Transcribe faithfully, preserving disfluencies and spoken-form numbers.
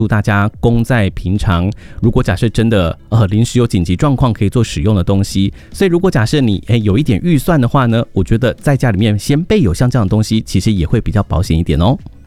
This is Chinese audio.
大家供在平常，如果假设真的呃临时有紧急状况可以做使用的东西。所以如果假设你诶有一点预算的话呢，我觉得在家里面先备有像这样的东西，其实也会比较保险一点哦。